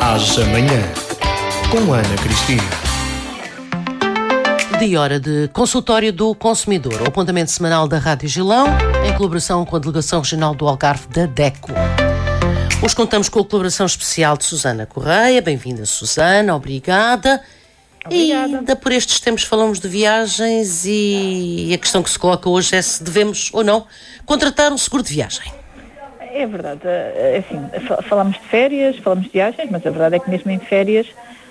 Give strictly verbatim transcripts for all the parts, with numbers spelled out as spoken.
Às amanhã, com Ana Cristina. De hora de consultório do consumidor, o apontamento semanal da Rádio Gilão, em colaboração com a Delegação Regional do Algarve da DECO. Hoje contamos com a colaboração especial de Susana Correia. Bem-vinda, Susana, obrigada. Obrigada. E ainda por estes tempos falamos de viagens e a questão que se coloca hoje é se devemos ou não contratar um seguro de viagem. É verdade, é assim, falamos de férias, falamos de viagens, mas a verdade é que mesmo em férias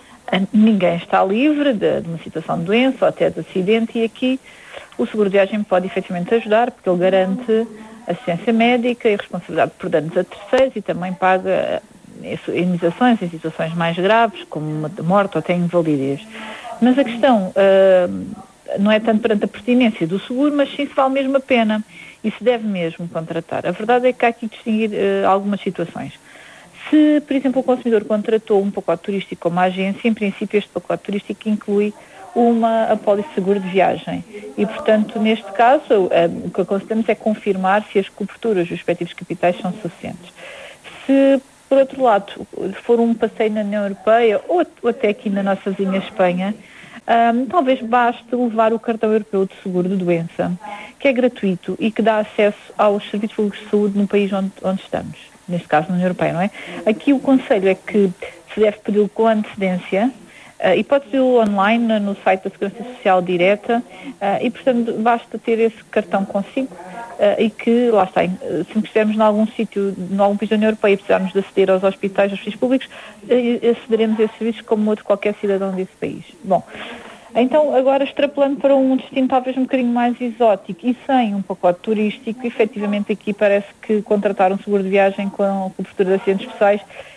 ninguém está livre de, de uma situação de doença ou até de acidente, e aqui o seguro de viagem pode efetivamente ajudar, porque ele garante assistência médica e responsabilidade por danos a terceiros e também paga indenizações em situações mais graves, como uma morte ou até invalidez. Mas a questão uh, não é tanto perante a pertinência do seguro, mas sim se vale mesmo a pena e se deve mesmo contratar. A verdade é que há aqui que distinguir uh, algumas situações. Se, por exemplo, o consumidor contratou um pacote turístico com uma agência, em princípio este pacote turístico inclui uma apólice de seguro de viagem e, portanto, neste caso, uh, o que aconselhamos é confirmar se as coberturas dos respectivos capitais são suficientes. Se, por outro lado, for um passeio na União Europeia ou, ou até aqui na nossa vizinha Espanha, um, talvez baste levar o cartão europeu de seguro de doença, que é gratuito e que dá acesso aos serviços públicos de saúde no país onde, onde estamos, neste caso na União Europeia, não é? Aqui o conselho é que se deve pedi-lo com antecedência, Uh, e pode pedi-lo online no, no site da Segurança Social direta uh, e, portanto, basta ter esse cartão consigo uh, e que, lá está, uh, se estivermos em algum sítio, em algum país da União Europeia e precisarmos de aceder aos hospitais, aos serviços públicos, uh, acederemos a esses serviços como outro qualquer cidadão desse país. Bom, então, agora extrapolando para um destino talvez um bocadinho mais exótico e sem um pacote turístico, efetivamente aqui parece que contratar um seguro de viagem com a cobertura de acidentes pessoais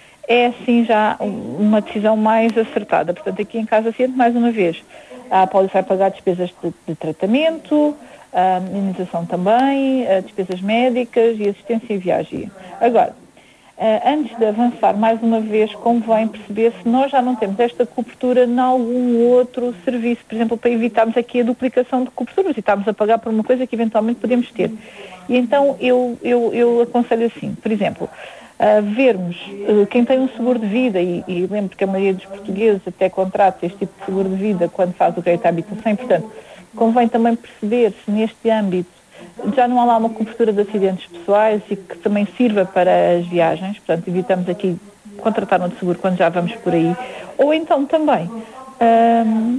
é assim já uma decisão mais acertada. Portanto, aqui em caso acidente, mais uma vez, a apólice vai pagar despesas de, de tratamento, a indenização também, a despesas médicas e assistência em viagem. Agora, antes de avançar, mais uma vez, convém perceber se nós já não temos esta cobertura em algum outro serviço, por exemplo, para evitarmos aqui a duplicação de coberturas e estarmos a pagar por uma coisa que eventualmente podemos ter. E então eu, eu, eu aconselho assim, por exemplo, a vermos uh, quem tem um seguro de vida, e, e lembro que a maioria dos portugueses até contrata este tipo de seguro de vida quando faz o crédito à habitação, e, portanto, convém também perceber se neste âmbito já não há lá uma cobertura de acidentes pessoais e que também sirva para as viagens, portanto, evitamos aqui contratar um seguro quando já vamos por aí, ou então também um,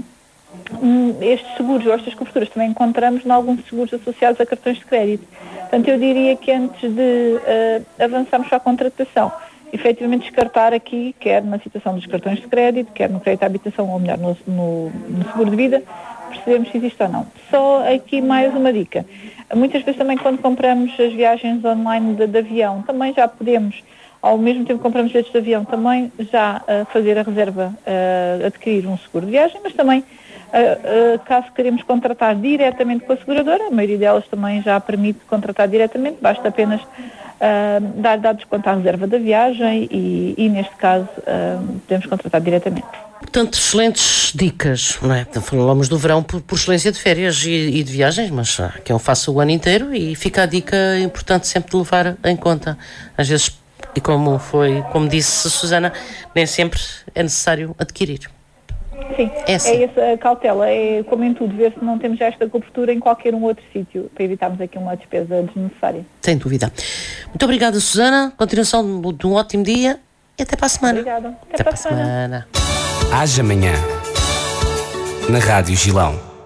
estes seguros ou estas coberturas também encontramos em alguns seguros associados a cartões de crédito. Portanto, eu diria que antes de uh, avançarmos para a contratação, efetivamente descartar aqui, quer na situação dos cartões de crédito, quer no crédito à habitação, ou melhor, no, no, no seguro de vida, percebemos se existe ou não. Só aqui mais uma dica. Muitas vezes também quando compramos as viagens online de, de avião, também já podemos, ao mesmo tempo que compramos bilhetes de avião, também já uh, fazer a reserva, uh, adquirir um seguro de viagem, mas também Uh, uh, caso queremos contratar diretamente com a seguradora, a maioria delas também já permite contratar diretamente, basta apenas uh, dar dados quanto à reserva da viagem e, e neste caso, uh, podemos contratar diretamente. Portanto, excelentes dicas, não é? Falamos do verão por, por excelência de férias e, e de viagens, mas há quem o faça o ano inteiro e fica a dica importante sempre de levar em conta. Às vezes, e como foi, como disse a Susana, nem sempre é necessário adquirir. Sim, é, assim. é essa cautela, é como em tudo, ver se não temos já esta cobertura em qualquer um outro sítio, para evitarmos aqui uma despesa desnecessária. Sem dúvida. Muito obrigada, Susana, continuação de um ótimo dia e até para a semana. Obrigada. Até, até para a semana. semana. Haja amanhã, na Rádio Gilão.